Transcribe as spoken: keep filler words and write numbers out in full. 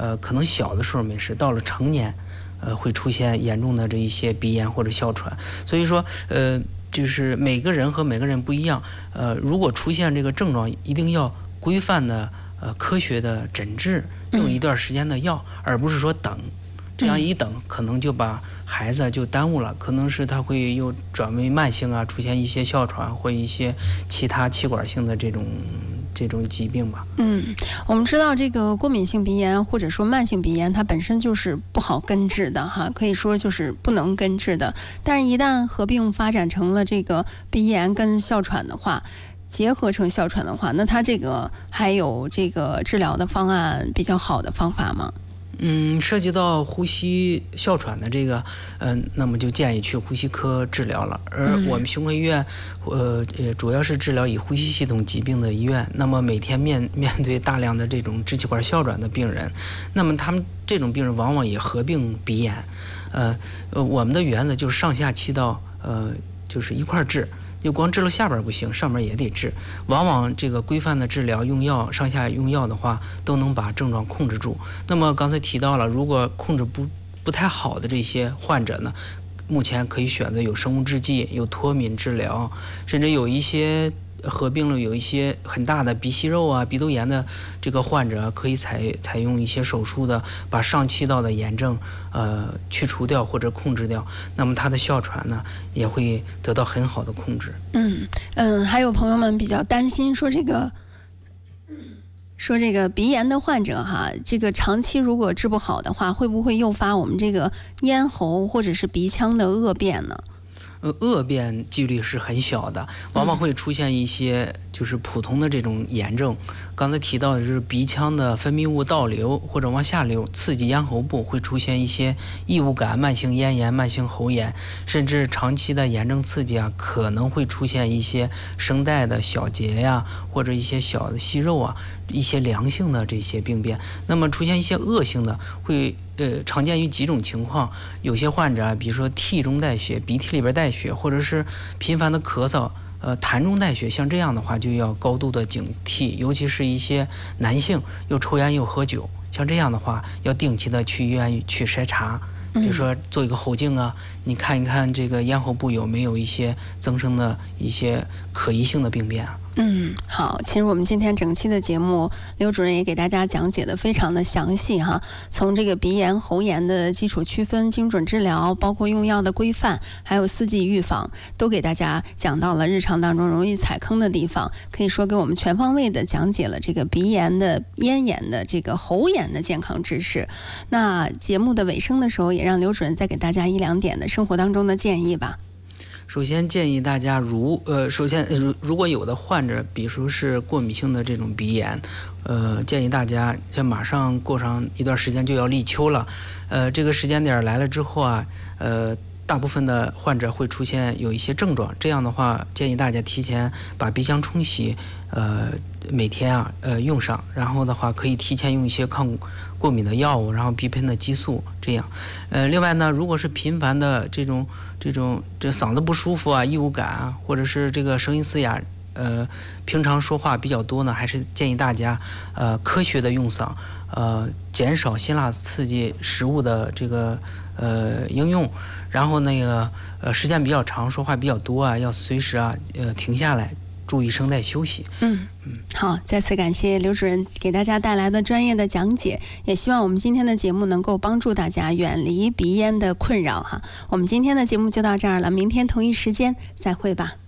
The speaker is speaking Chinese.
呃，可能小的时候没事，到了成年，呃，会出现严重的这一些鼻炎或者哮喘。所以说，呃，就是每个人和每个人不一样，呃，如果出现这个症状，一定要规范的、呃，科学的诊治，用一段时间的药，嗯、而不是说等。这样一等，可能就把孩子就耽误了，可能是他会又转为慢性啊，出现一些哮喘或一些其他气管性的这种这种疾病吧。 嗯，我们知道这个过敏性鼻炎或者说慢性鼻炎，它本身就是不好根治的哈，可以说就是不能根治的。但是，一旦合并发展成了这个鼻炎跟哮喘的话，结合成哮喘的话，那它这个还有这个治疗的方案比较好的方法吗？ 嗯，涉及到呼吸哮喘的这个，嗯、呃，那么就建议去呼吸科治疗了。而我们胸科医院，呃呃，主要是治疗以呼吸系统疾病的医院。那么每天面面对大量的这种支气管哮喘的病人，那么他们这种病人往往也合并鼻炎。呃呃，我们的原则就是上下气道，呃，就是一块治。就光治了下边不行，上面也得治。往往这个规范的治疗用药，上下用药的话，都能把症状控制住。那么刚才提到了，如果控制不不太好的这些患者呢，目前可以选择有生物制剂、有脱敏治疗，甚至有一些合并了有一些很大的鼻息肉啊、鼻窦炎的这个患者，可以采采用一些手术的，把上气道的炎症呃去除掉或者控制掉，那么他的哮喘呢也会得到很好的控制。 嗯嗯，还有朋友们比较担心说这个。说这个鼻炎的患者哈，这个长期如果治不好的话，会不会诱发我们这个咽喉或者是鼻腔的恶变呢？ 呃，恶变几率是很小的，往往会出现一些就是普通的这种炎症。刚才提到的就是鼻腔的分泌物倒流或者往下流，刺激咽喉部，会出现一些异物感、慢性咽炎、慢性喉炎，甚至长期的炎症刺激啊，可能会出现一些声带的小结呀，或者一些小的息肉啊，一些良性的这些病变。那么出现一些恶性的，会呃常见于几种情况，有些患者啊，比如说涕中带血，鼻涕里边带血，或者是频繁的咳嗽。呃，痰中带血，像这样的话就要高度的警惕，尤其是一些男性又抽烟又喝酒，像这样的话要定期的去医院去筛查，比如说做一个喉镜啊，你看一看这个咽喉部有没有一些增生的一些可疑性的病变啊。 嗯，好，其实我们今天整期的节目，刘主任也给大家讲解的非常的详细哈，从这个鼻炎、喉炎的基础区分、精准治疗，包括用药的规范，还有四季预防，都给大家讲到了日常当中容易踩坑的地方，可以说给我们全方位的讲解了这个鼻炎的、咽炎的、这个喉炎的健康知识。那节目的尾声的时候，也让刘主任再给大家一两点的生活当中的建议吧。 首先建议大家如呃，首先如如果有的患者，比如说是过敏性的这种鼻炎，呃，建议大家像马上过上一段时间就要立秋了，呃，这个时间点来了之后啊，呃，大部分的患者会出现有一些症状，这样的话建议大家提前把鼻腔冲洗，呃，每天啊，呃，用上，然后的话可以提前用一些抗过敏的药物，然后鼻喷的激素，这样，呃，另外呢，如果是频繁的这种这种这嗓子不舒服啊、异物感啊，或者是这个声音嘶哑，呃，平常说话比较多呢，还是建议大家呃科学的用嗓，呃，减少辛辣刺激食物的这个呃应用，然后那个呃时间比较长，说话比较多啊，要随时啊呃停下来。注意声带休息。 嗯嗯，好，再次感谢刘主任给大家带来的专业的讲解，也希望我们今天的节目能够帮助大家远离鼻炎的困扰哈。我们今天的节目就到这儿了，明天同一时间再会吧。